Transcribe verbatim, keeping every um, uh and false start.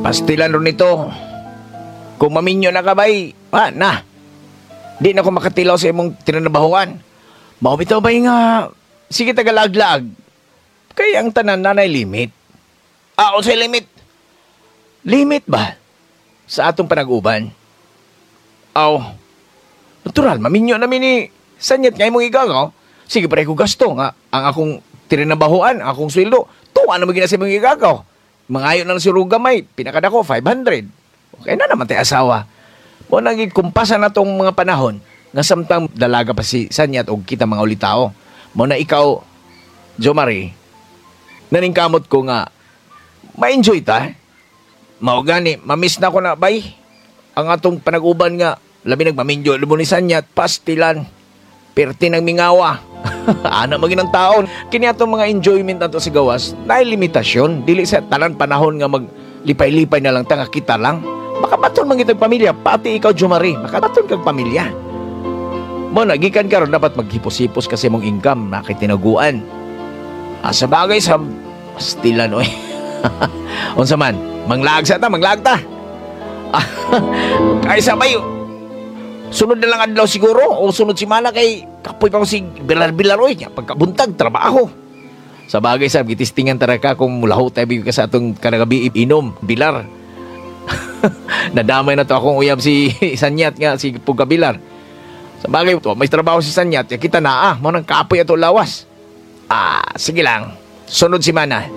Pastilan ron nito. Kung maminyo na ka ba'y, ah, na. Di na ko makatilaw sa imong tinanabahuan. Mao bitaw ba'y nga, sige tagalaglag. Kaya ang tanan na nay limit. Ah, o sa limit. Limit ba? Sa atong panag-uban. Aw, natural, maminyo namin ni sanyat nga imong igagaw. Sige, pare ko gasto nga. Ang akong tinanabahuan, ang akong sweldo, tuwa na magina sa imong igagaw. Mangayo na lang si Rugamay, pinakada ko, five hundred. Okay na naman tayo asawa. Mo naging kumpasan na tong mga panahon, nga samtang dalaga pa si sanyat o kita mga ulitao. Mo na ikaw, Jo Marie, naningkamot ko nga, ma-enjoy ta. Mao gani, mamiss na ko na, bay. Ang atong panag-uban nga, labi nagmaminyo, lumunisan niya, pastilan, perti ng mingawa. Ana maging ng taon. Kini atong mga enjoyment nato sa gawas, na limitasyon. Dili sa tanan panahon nga maglipay-lipay na lang, tanga kita lang. Makabaton man kitang pamilya, pati ikaw, Jo Marie, makabaton kang pamilya. Mo, nagikan ka ron, dapat maghipos-hipos kasi mong income, nakitinaguan. Ah, sa bagay, sa pastilan, oy. Unsa man, manglagsa ta, manglagta. Ay sabay, sunod na lang adlaw siguro o sunod si Mana kay kapoy pa ko si Bilar-Bilar oy, pagkabuntag trabaho. Sa bagay sab gitistingan tara ka kung mulaho tayo ka sa atong kanagabi inom Bilar. Nadamay na to akong uyab si Sanyat nga si Puga Bilar. Sa bagay to, may trabaho si Sanyat, ya kita na ah, mo nang kapoy ato lawas. Ah, sige lang. Sunod si Mana.